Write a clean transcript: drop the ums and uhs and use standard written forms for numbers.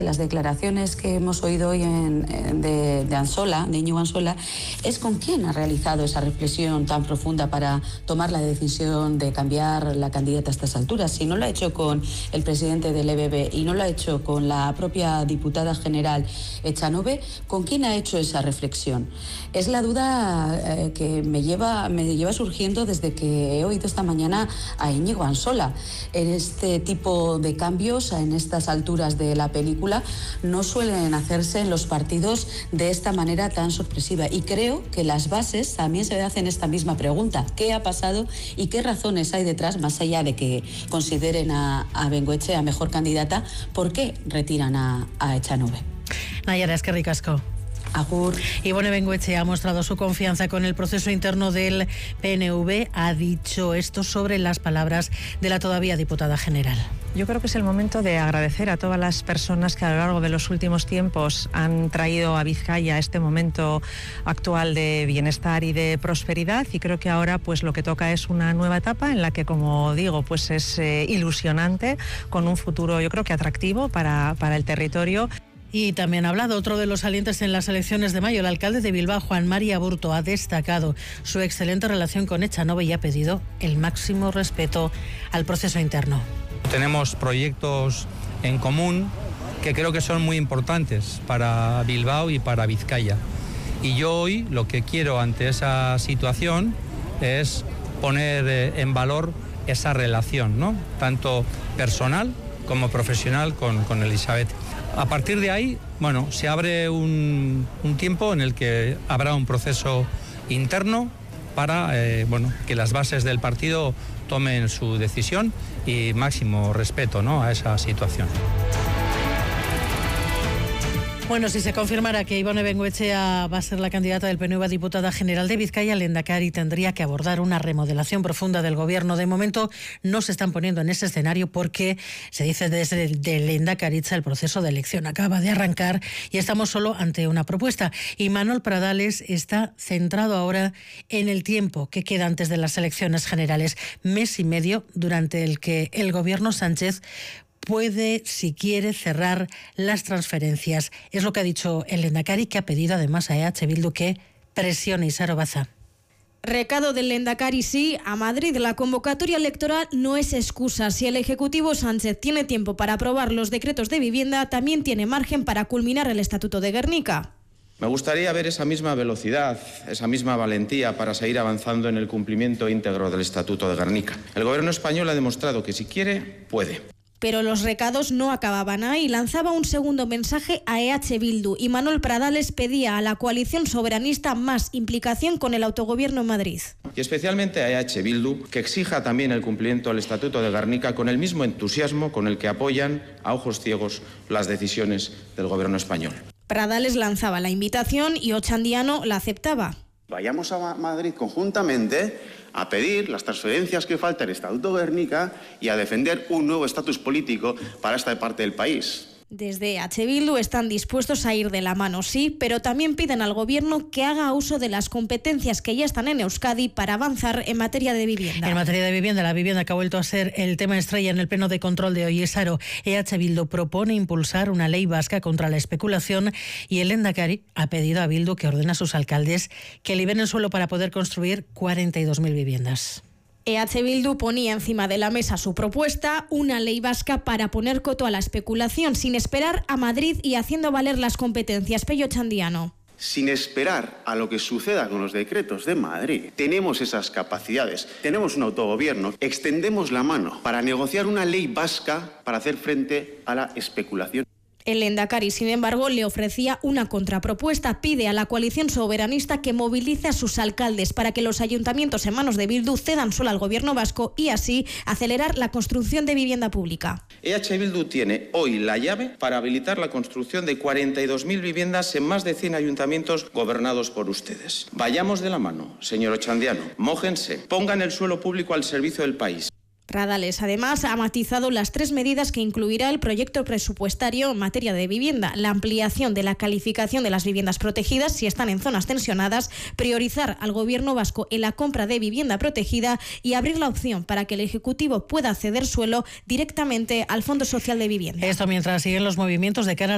Las declaraciones que hemos oído hoy de Ansola, de Íñigo Ansola, es con quién ha realizado esa reflexión tan profunda para tomar la decisión de cambiar la candidata a estas alturas. Si no lo ha hecho con el presidente del EBB y no lo ha hecho con la propia diputada general Echanove, ¿con quién ha hecho esa reflexión? Es la duda que me lleva surgiendo desde que he oído esta mañana a Íñigo Ansola. En este tipo de cambios, en estas alturas de la película, no suelen hacerse en los partidos de esta manera tan sorpresiva. Y creo que las bases también se hacen esta misma pregunta. ¿Qué ha pasado y qué razones hay detrás, más allá de que consideren a Bengoechea mejor candidata? ¿Por qué retiran a Echanove? Nayara, eskerrik asko. Agur. Ibone Bengoechea ha mostrado su confianza con el proceso interno del PNV. Ha dicho esto sobre las palabras de la todavía diputada general. Yo creo que es el momento de agradecer a todas las personas que a lo largo de los últimos tiempos han traído a Vizcaya este momento actual de bienestar y de prosperidad, y creo que ahora pues lo que toca es una nueva etapa en la que, como digo, pues es ilusionante, con un futuro yo creo que atractivo para el territorio. Y también ha hablado otro de los salientes en las elecciones de mayo. El alcalde de Bilbao, Juan Mari Aburto, ha destacado su excelente relación con Echanove y ha pedido el máximo respeto al proceso interno. Tenemos proyectos en común que creo que son muy importantes para Bilbao y para Vizcaya. Y yo hoy lo que quiero ante esa situación es poner en valor esa relación, ¿no? Tanto personal como profesional con Elisabet. A partir de ahí, bueno, se abre un tiempo en el que habrá un proceso interno para que las bases del partido tomen su decisión y máximo respeto, ¿no?, a esa situación. Bueno, si se confirmara que Ibone Bengoechea va a ser la candidata del PNV a diputada general de Vizcaya, el Lehendakari tendría que abordar una remodelación profunda del gobierno. De momento no se están poniendo en ese escenario porque se dice desde el Lehendakaritza el proceso de elección acaba de arrancar y estamos solo ante una propuesta. Y Manuel Pradales está centrado ahora en el tiempo que queda antes de las elecciones generales, mes y medio durante el que el gobierno Sánchez puede, si quiere, cerrar las transferencias. Es lo que ha dicho el Lehendakari, que ha pedido además a EH Bildu que presione. Isaro Baza. Recado del Lehendakari sí a Madrid. La convocatoria electoral no es excusa. Si el Ejecutivo Sánchez tiene tiempo para aprobar los decretos de vivienda, también tiene margen para culminar el Estatuto de Gernika. Me gustaría ver esa misma velocidad, esa misma valentía para seguir avanzando en el cumplimiento íntegro del Estatuto de Gernika. El Gobierno español ha demostrado que si quiere, puede. Pero los recados no acababan ahí. Lanzaba un segundo mensaje a EH Bildu y Manuel Pradales pedía a la coalición soberanista más implicación con el autogobierno en Madrid. Y especialmente a EH Bildu, que exija también el cumplimiento del Estatuto de Gernika con el mismo entusiasmo con el que apoyan a ojos ciegos las decisiones del Gobierno español. Pradales lanzaba la invitación y Ochandiano la aceptaba. Vayamos a Madrid conjuntamente a pedir las transferencias que faltan en el Estatuto de Gernika y a defender un nuevo estatus político para esta parte del país. Desde EH Bildu están dispuestos a ir de la mano, sí, pero también piden al Gobierno que haga uso de las competencias que ya están en Euskadi para avanzar en materia de vivienda. En materia de vivienda, la vivienda que ha vuelto a ser el tema estrella en el pleno de control de hoy. Isaro, EH Bildu propone impulsar una ley vasca contra la especulación y el Lehendakari ha pedido a Bildu que ordene a sus alcaldes que liberen suelo para poder construir 42.000 viviendas. EH Bildu ponía encima de la mesa su propuesta, una ley vasca para poner coto a la especulación, sin esperar a Madrid y haciendo valer las competencias. Pello Chandiano. Sin esperar a lo que suceda con los decretos de Madrid, tenemos esas capacidades, tenemos un autogobierno, extendemos la mano para negociar una ley vasca para hacer frente a la especulación. El Lehendakari, sin embargo, le ofrecía una contrapropuesta. Pide a la coalición soberanista que movilice a sus alcaldes para que los ayuntamientos en manos de Bildu cedan solo al gobierno vasco y así acelerar la construcción de vivienda pública. EH Bildu tiene hoy la llave para habilitar la construcción de 42.000 viviendas en más de 100 ayuntamientos gobernados por ustedes. Vayamos de la mano, señor Ochandiano. Mójense, pongan el suelo público al servicio del país. Pradales, además, ha matizado las 3 medidas que incluirá el proyecto presupuestario en materia de vivienda. La ampliación de la calificación de las viviendas protegidas si están en zonas tensionadas, priorizar al gobierno vasco en la compra de vivienda protegida y abrir la opción para que el Ejecutivo pueda ceder suelo directamente al Fondo Social de Vivienda. Esto mientras siguen los movimientos de cara a